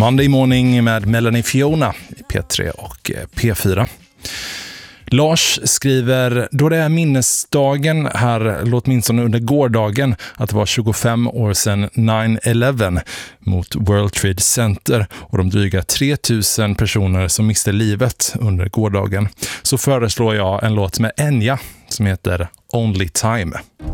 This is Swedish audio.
Monday Morning med Melanie Fiona i P3 och P4. Lars skriver, då det är minnesdagen här, eller åtminstone under gårdagen, att det var 25 år sedan 9/11 mot World Trade Center och de dryga 3000 personer som miste livet under gårdagen, så föreslår jag en låt med Enya som heter Only Time.